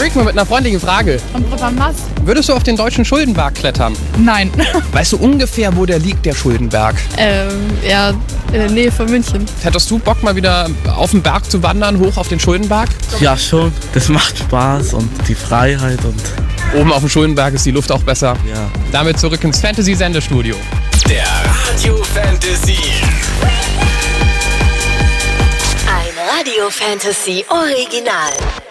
Rick mal mit einer freundlichen Frage. Kommt drauf an was? Würdest du auf den deutschen Schuldenberg klettern? Nein. Weißt du ungefähr, wo der liegt, der Schuldenberg? Ja, in der Nähe von München. Hättest du Bock, mal wieder auf den Berg zu wandern, hoch auf den Schuldenberg? Ja, schon. Das macht Spaß und die Freiheit und Oben auf dem Schuldenberg ist die Luft auch besser. ja. Damit zurück ins Fantasy-Sendestudio. Der Radio Fantasy. Ein Radio Fantasy Original.